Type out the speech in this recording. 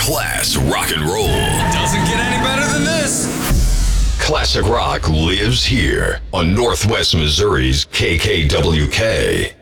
class rock and roll. Doesn't get any better than this. Classic rock lives here on Northwest Missouri's KKWK.